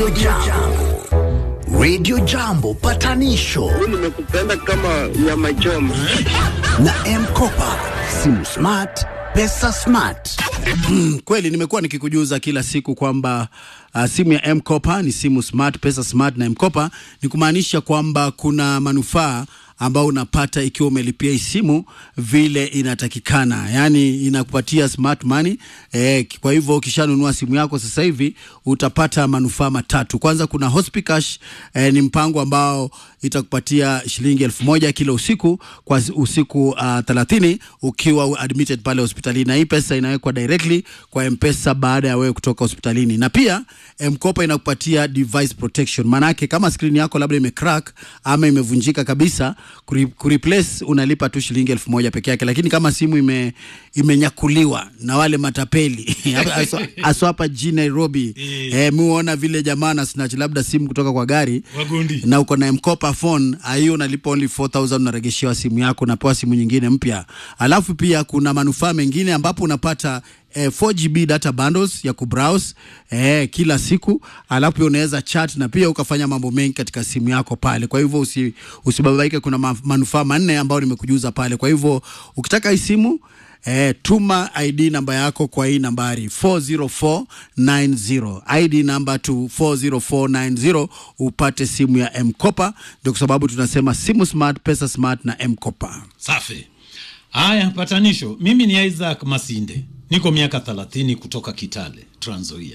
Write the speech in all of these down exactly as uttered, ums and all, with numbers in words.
Jambo. Radio Jambo patanisho. Nimekupenda kama nyama choma. Na M-Kopa, simu smart, pesa smart. Mm, kweli nimekuwa nikikujuza kila siku kwamba uh, simu ya M-Kopa ni simu smart, pesa smart, na M-Kopa ni kumaanisha kwamba kuna manufaa ambao unapata ikiwa umelipia simu vile inatakikana. Yani inakupatia smart money. Eh, kwa hivyo ukishanunua simu yako sasa hivi utapata manufaa matatu. Kwanza kuna Hospicash, eh, ni mpango ambao itakupatia shilingi elfu moja kila usiku kwa usiku uh, thelathini ukiwa admitted pale hospitalini. Na hii pesa inawekwa directly kwa M-Pesa baada ya wewe kutoka hospitalini. Na pia M-Kopa inakupatia device protection. Manake kama screen yako labda imecrack ama imevunjika kabisa, kureplace unalipa tu shilingi elfu moja peke yake. Lakini kama simu ime imenyakuliwa na wale matapeli aso hapa jijini Nairobi, eh, muona vile jamaa na snatch labda simu kutoka kwa gari Wagundi, na uko na M-Kopa phone, hiyo unalipa only four thousand, unaregeshewa simu yako na pewa simu nyingine mpya. Alafu pia kuna manufaa mengine ambapo unapata Eh, four G B data bundles ya kubrowse eh, kila siku. Alafu unaweza chat na pia ukafanya mambo mengi katika simu yako pale. Kwa hivyo usi, usibabaike, kuna manufaa manne ambayo nimekujuza pale. Kwa hivyo ukitaka hii simu, eh, tuma I D namba yako kwa hii nambari four zero four nine zero, I D number to four zero four nine zero, upate simu ya M-Kopa. Ndio kwa sababu tunasema simu smart, pesa smart na M-Kopa. Safi. Haya, patanisho. Mimi ni Isaac Masinde. Niko miaka thelathini kutoka Kitale, Trans Nzoia.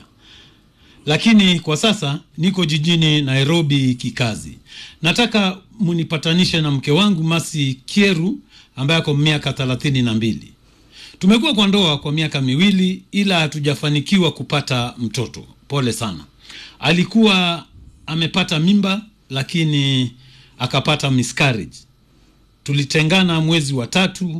Lakini kwa sasa niko jijini Nairobi kikazi. Nataka munipatanishe na mke wangu Masi Kieru ambaye ako miaka thelathini na mbili. Tumekuwa kwa ndoa kwa miaka miwili ila hatujafanikiwa kupata mtoto. Pole sana. Alikuwa amepata mimba lakini akapata miscarriage. Tulitengana mwezi wa tatu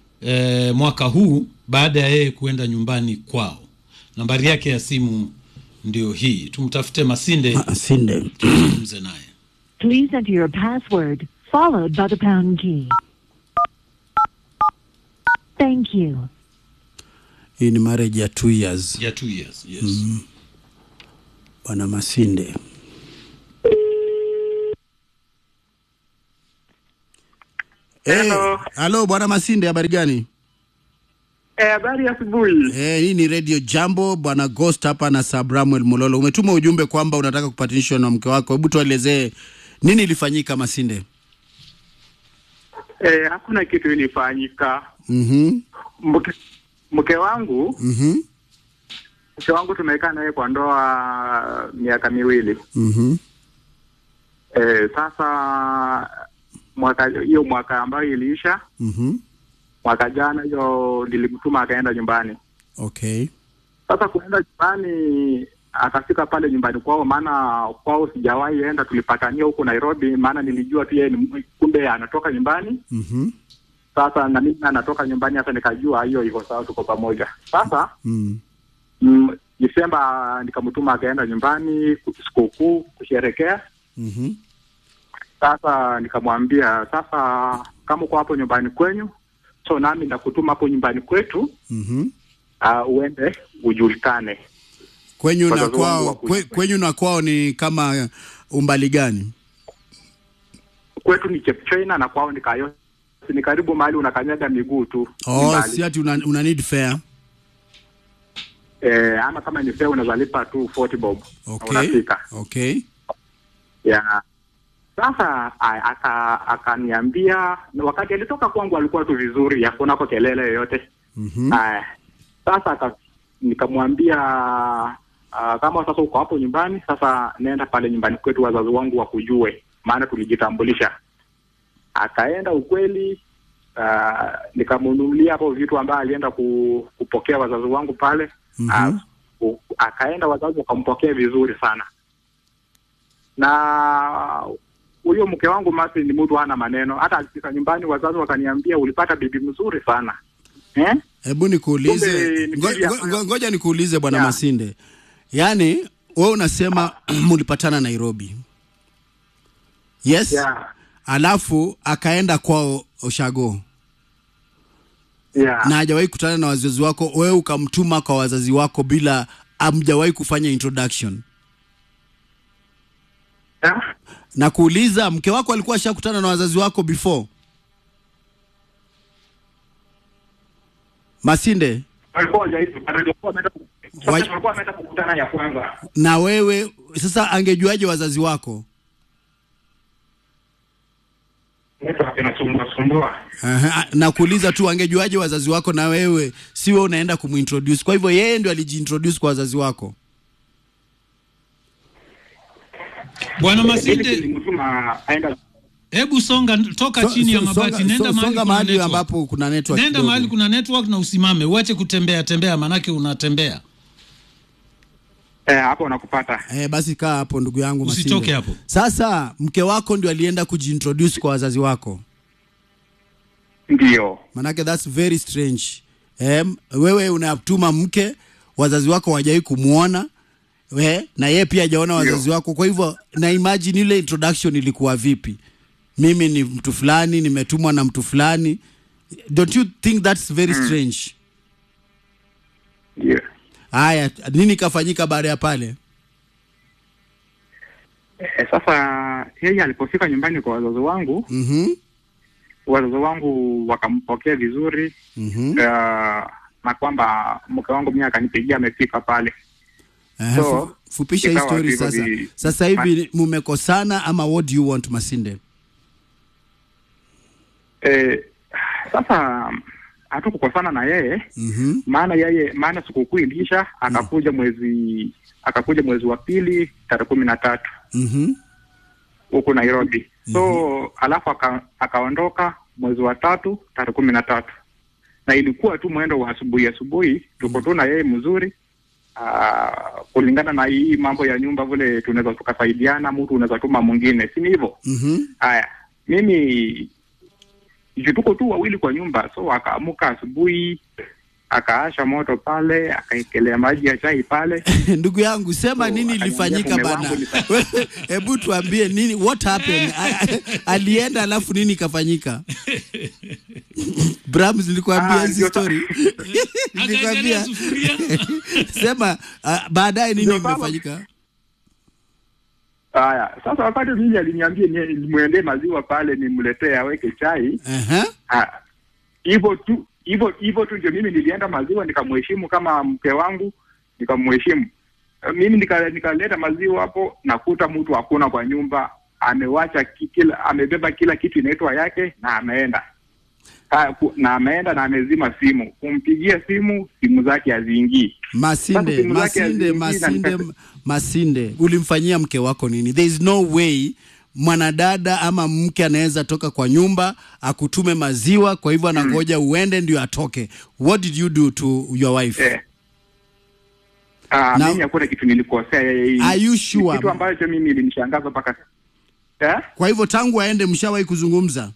e, mwaka huu baada ya yeye kuenda nyumbani kwao. Nambari yake ya simu ndio hii. Tumtafute Masinde. Masinde. Mze naye. Please enter your password followed by the pound key. Thank you. Hii ni marriage ya two years. Ya two years, yes. Mm. Bwana Masinde. Hello. Eh, hello Bwana Masinde, habari gani? Eh, habari ya asubuhi. Eh, hii ni Radio Jambo, Bwana Ghost hapa na Sabramuel Mulolo. Umetuma ujumbe kwamba unataka kupatanishwa na mke wako. Hebu tuelezee nini ilifanyika Masinde? Eh, hakuna kitu ilifanyika. Mhm. Mke, mke wangu, Mhm. mke wangu tumekaa naye kwa ndoa miaka miwili. Mhm. Eh, sasa mwaka hiyo mwaka ambayo iliisha, Mhm. mwaka jana hiyo nilimtuma akaenda nyumbani. Okay. Sasa kuenda nyumbani, akafika pale nyumbani kwao, maana kwao sijawahi enda, tulipatania huko Nairobi, maana nilijua tu yeye kumbe anatoka nyumbani. Mhm. Sasa na mimi anatoka nyumbani, sasa nikajua hiyo iko sawa, tuko pamoja. Sasa Mm. mm, Desemba nikamtuma akaenda nyumbani sikukuu kusherekea. Mhm. Sasa nikamwambia, sasa kama uko hapo nyumbani kwenyu, so nami nakutuma hapo nyumbani kwetu. Mhm. Uh, uende ujulikane. Kwenyu na Wazazi wangu kwao, wako kwe, nyumbani. kwenyu na kwao ni kama umbali gani? Kwetu ni Chepchina na kwao ni Kayo. Ni karibu mahali unakanyaga miguu tu. Oh, si ati una, una need fare. Eh, ama kama ni fare unaweza lipa tu forty bob. Okay. Unafika. Okay. Ya. Sasa aka akaniambia, wakati alitoka kwangu alikuwa tu vizuri, hakuna kwa kelele yoyote. Mhm. Ah, sasa aka nikamwambia, uh, kama sasa uko hapo nyumbani, sasa nenda pale nyumbani kwetu wazazi wangu wakujue, maana tulijitambulisha. Akaenda ukweli, uh, nikamnunulia hapo vitu ambavyo alienda ku, kupokea wazazi wangu pale. Mhm. Uh, akaenda wazazi wakampokea vizuri sana. Na huyo mke wangu Masi ni mtu hana maneno. Hata alifika nyumbani wazazi wakaniambia, ulipata bibi mzuri sana. Eh? Hebu nikuulize, Kumbe ni bibi ya- ngo- ngo- ngoja nikuulize Bwana Yeah. Masinde. Yaani wewe unasema mlipatana Nairobi. Yes? Yeah. Alafu akaenda kwao Oshago. Yeah. Na hajawahi kutana na wazazi wako, wewe ukamtuma kwa wazazi wako bila hamjawahi kufanya introduction. Ha? Na kuuliza, mke wako alikuwa ashakutana na wazazi wako before? Masinde, Walikuwa hajaishi, walikuwa wameenda walikuwa wameenda kukutana ya kwanza. na wewe sasa angejuaje wazazi wako? Mtu anasumbua sumbua. Aha, na kuuliza tu angejuaje wazazi wako na wewe si wewe unaenda kumuintroduce? Kwa hivyo yeye ndio alijiintroduce kwa wazazi wako. Bwana Masinde, Nilimtuma aenda. hebu songa toka So- chini ya so- mabati, songa- nenda so- mahali songa kuna mahali network. ambapo kuna network. Nenda kidogo. mahali kuna network na usimame, uache kutembea tembea, manake unatembea. Eh, hapo nakupata. Eh, basi kaa hapo ndugu yangu Masinde. Usitoke hapo. Sasa mke wako ndio alienda kujiintroduce kwa wazazi wako. Ndio. Manake that's very strange. Em, wewe unatuma mke, wazazi wako hawajai kumuona, we, na yeye pia hajaona wazazi wako. Kwa hivyo na imagine ile introduction ilikuwa vipi? Mimi ni mtu fulani, nimetumwa na mtu fulani. Don't you think that's very mm. strange? Ndio. Haya, nini kafanyika baada ya pale? Eh, sasa yeye alipofika nyumbani kwa wazazi wangu, Mhm. wazazi wangu wakampokea vizuri. Mhm. Uh, na kwamba mke wangu mimi akanipigia amefika pale. Uh, So, fu, fupisha hii ikawa story hivyo sasa. vi- Sasa hivi mumekosana ama what do you want Masinde? Eh, sasa hatukukosana na yeye. Mhm. Maana yeye maana sikukuu ilisha akakuja mwezi akakuja mwezi wa pili tarehe kumi na tatu Mhm. huko Nairobi. So mm-hmm. alafu aka, akaondoka mwezi wa tatu tarehe kumi na tatu na ilikuwa tu mwendo wa asubuhi asubuhi, tuko tu na yeye mzuri. Uh, kulingana na hii mambo ya nyumba vile tunaweza tukasaidiana, mtu unaweza tuma mwingine, si hivyo? Mhm. Haya, mimi tuko tu wawili kwa nyumba, so akaamuka asubuhi akaasha moto pale, akaekelea maji ya chai pale. Ndugu yangu sema So, nini akaniambia ilifanyika mume bana? wangu ni- Hebu tuambie nini, what happened? A- a- Alienda alafu nini ikafanyika? Brahms, nilikwambia Ah, hizi ndio story. Akaendelea Nilikwambia. sufuria. Sema uh, baadaye nini Ndio, baba. imefanyika? Haya, sasa wakati mimi aliniambia ni- nimwendee maziwa pale nimletee aweke chai. Aha. Ah, hivyo tu hivyo hivyo tu ndio mimi nilienda maziwa nikamheshimu kama mke wangu, nikamheshimu. Eh, Mimi nika- nikaleta maziwa hapo, nakuta mtu hakuna kwa nyumba, amewacha ki- kila amebeba kila kitu inaitwa yake na ameenda. Ha, ku, na ameenda na amezima simu. Kumpigia simu, simu zake haziingii. Sasa Masinde, simu zake Masinde, haziingii na Masinde, nika- Masinde, ulimfanyia mke wako nini? There is no way mwanadada ama mke anaweza toka kwa nyumba akutume maziwa, kwa hivyo anangoja uende ndio atoke. What did you do to your wife? Eh. Ah, Now- mimi hakuna kitu nilikosea yeye. Are you Ni sure? kitu ambacho mimi ilinishangaza mpaka eh? Kwa hivyo tangu aende mshawahi kuzungumza?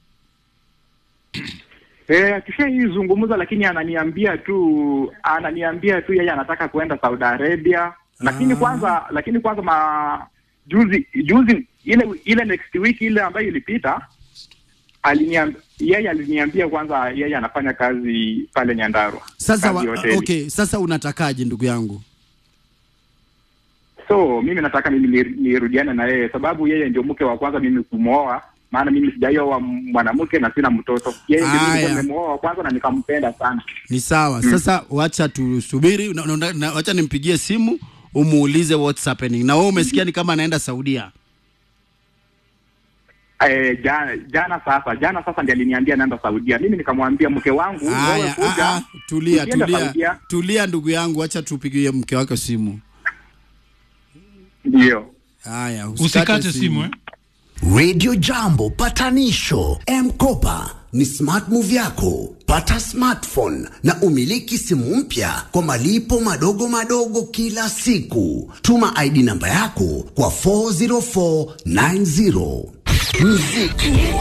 Eh, tushaizungumza lakini ananiambia tu ananiambia tu yeye anataka kwenda Saudi Arabia. Lakini Ah. kwanza lakini kwanza ma juzi juzi ile ile next week ile ambayo ilipita aliniambia yeye aliniambia kwanza yeye anafanya kazi pale Nyandarua. Sasa kazi wa, hoteli. okay, sasa unatakaje ndugu yangu? So mimi nataka mimi ni- nirudiane na yeye sababu yeye ndio mke wa kwanza mimi kumwoa, maana mimi sijaioa mwanamke na sina mtoto. Yeye ndio mimi Aya. nilikuwa nimemuoa wa kwanza na nikampenda sana. Ni sawa. Sasa wacha tusubiri, na- na- na- wacha nimpigie simu umuulize what's happening. Na wewe umesikia ni kama anaenda Saudia. Eh, jana, jana sasa jana sasa ndiye aliniambia naenda Saudia. Mimi nikamwambia mke wangu wewe Haya, kuja. ah, ah, tulia tukienda tulia. Saudia. Tulia ndugu yangu, wacha tupigie mke wake simu. Ndio. Haya, Usikate simu eh. Radio Jambo patanisho. M-Kopa ni smart move yako. Pata smartphone na umiliki simu mpya kwa malipo madogo madogo kila siku. Tuma I D namba yako kwa four zero four nine zero. Muziki